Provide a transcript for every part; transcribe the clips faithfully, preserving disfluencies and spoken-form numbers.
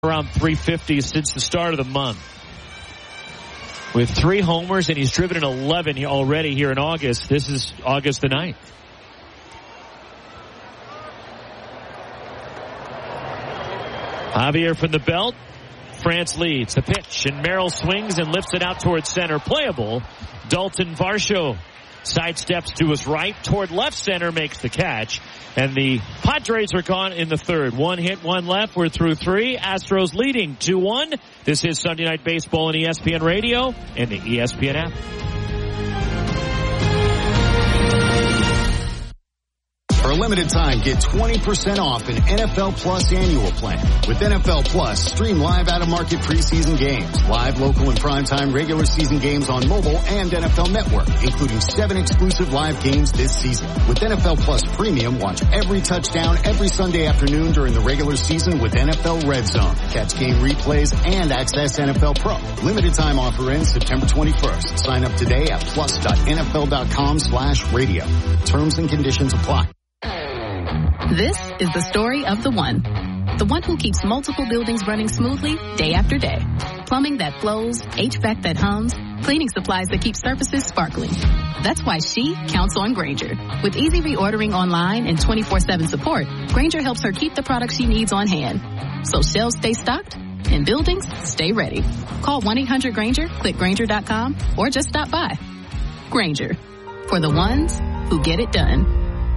around three fifty since the start of the month. With three homers, and he's driven in eleven already here in August. This is August the ninth. Javier from the belt. France leads. The pitch, and Merrill swings and lifts it out towards center. Playable. Dalton Varsho sidesteps to his right toward left center, makes the catch. And the Padres are gone in the third. One hit, one left. We're through three. Astros leading two one. This is Sunday Night Baseball on E S P N Radio and the E S P N app. For a limited time, get twenty percent off an N F L Plus annual plan. With N F L Plus, stream live out-of-market preseason games, live local and primetime regular season games on mobile and N F L Network, including seven exclusive live games this season. With N F L Plus Premium, watch every touchdown every Sunday afternoon during the regular season with N F L Red Zone. Catch game replays and access N F L Pro. Limited time offer ends September twenty-first. Sign up today at plus.nfl.com slash radio. Terms and conditions apply. This is the story of the one. The one who keeps multiple buildings running smoothly day after day. Plumbing that flows, H V A C that hums, cleaning supplies that keep surfaces sparkling. That's why she counts on Grainger. With easy reordering online and twenty-four seven support, Grainger helps her keep the products she needs on hand. So shelves stay stocked and buildings stay ready. Call one eight hundred Grainger, click Grainger dot com, or just stop by. Grainger, for the ones who get it done.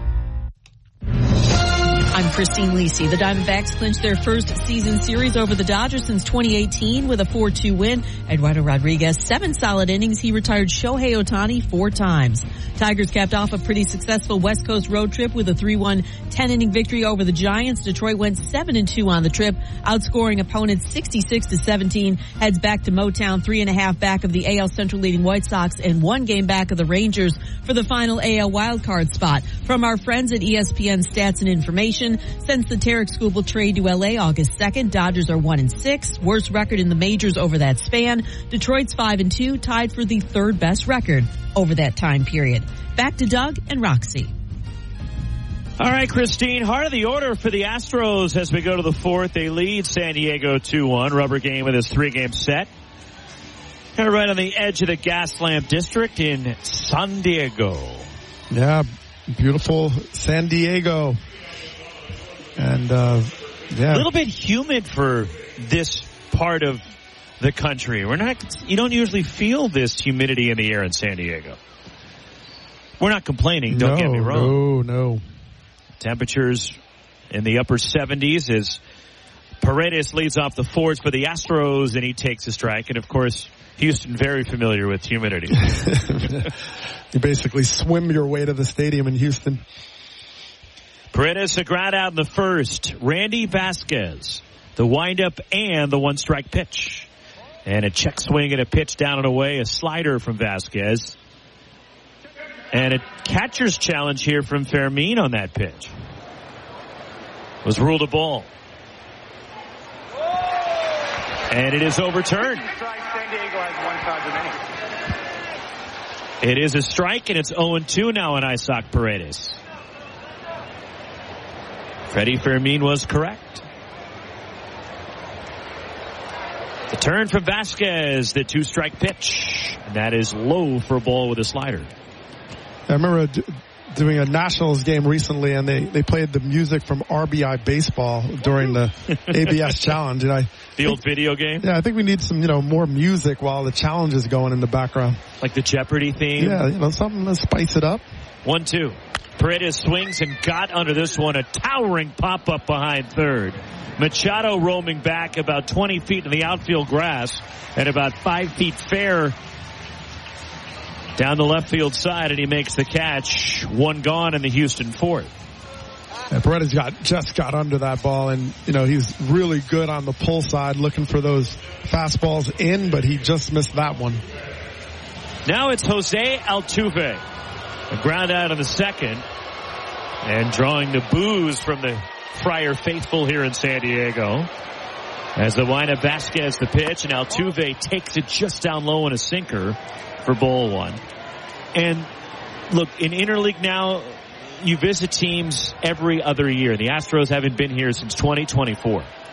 I'm Christine Lisi. The Diamondbacks clinched their first season series over the Dodgers since twenty eighteen with a four two win. Eduardo Rodriguez, seven solid innings. He retired Shohei Ohtani four times. Tigers capped off a pretty successful West Coast road trip with a three one ten-inning victory over the Giants. Detroit went seven and two on the trip, outscoring opponents sixty-six to seventeen. Heads back to Motown, three and a half back of the A L Central leading White Sox and one game back of the Rangers for the final A L wildcard spot. From our friends at E S P N Stats and Information, since the Tarek Skubal trade to L A August second, Dodgers are one and six, worst record in the majors over that span. Detroit's five and two, tied for the third best record over that time period. Back to Doug and Roxy. All right, Christine, heart of the order for the Astros as we go to the fourth. They lead San Diego two one. Rubber game with his three-game set. Kind of right on the edge of the Gaslamp District in San Diego. Yeah, beautiful San Diego. And, uh, yeah. A little bit humid for this part of the country. We're not, you don't usually feel this humidity in the air in San Diego. We're not complaining, don't no, get me wrong. No, no. Temperatures in the upper seventies as Paredes leads off the fourth for the Astros, and he takes a strike. And, of course, Houston very familiar with humidity. You basically swim your way to the stadium in Houston. Paredes, a ground out in the first. Randy Vasquez, the windup and the one-strike pitch. And a check swing and a pitch down and away, a slider from Vasquez. And a catcher's challenge here from Fermin on that pitch. Was ruled a ball. And it is overturned. It is a strike, and it's oh and two now on Isaac Paredes. Freddie Fermin was correct. The turn from Vasquez, the two-strike pitch. And that is low for a ball with a slider. I remember d- doing a Nationals game recently, and they, they played the music from R B I Baseball during the A B S Challenge. And I the old video game? Yeah, I think we need some, you know, more music while the challenge is going in the background. Like the Jeopardy theme? Yeah, you know, something to spice it up. One, two. Paredes swings and got under this one. A towering pop-up behind third. Machado roaming back about twenty feet in the outfield grass and about five feet fair down the left field side, and he makes the catch. One gone in the Houston fourth. Yeah, Paredes got, just got under that ball, and, you know, he's really good on the pull side looking for those fastballs in, but he just missed that one. Now it's Jose Altuve. A ground out in the second, and drawing the boos from the Friar faithful here in San Diego. As the windup, Vasquez the pitch, and Altuve takes it just down low in a sinker for ball one. And look, in interleague now, you visit teams every other year. The Astros haven't been here since twenty twenty-four.